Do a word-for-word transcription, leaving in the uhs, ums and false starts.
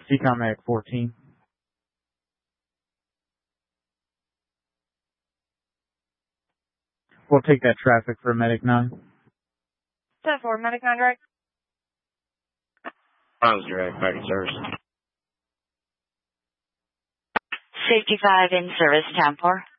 C COM Medic fourteen. We'll take that traffic for Medic nine. ten four, Medic nine direct. Browns direct, back in service. Safety five in service, ten four.